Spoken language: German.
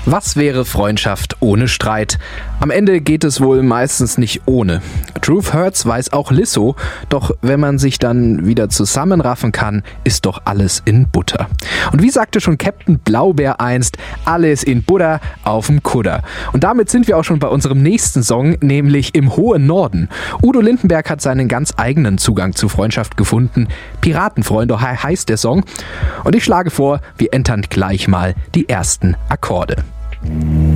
Was wäre Freundschaft ohne Streit? Am Ende geht es wohl meistens nicht ohne. Truth Hurts weiß auch Lizzo, doch wenn man sich dann wieder zusammenraffen kann, ist doch alles in Butter. Und wie sagte schon Captain Blaubeer einst, alles in Butter auf'm Kudder. Und damit sind wir auch schon bei unserem nächsten Song, nämlich im hohen Norden. Udo Lindenberg hat seinen ganz eigenen Zugang zu Freundschaft gefunden. Piratenfreunde heißt der Song. Und ich schlage vor, wir entern gleich mal die ersten Akkorde.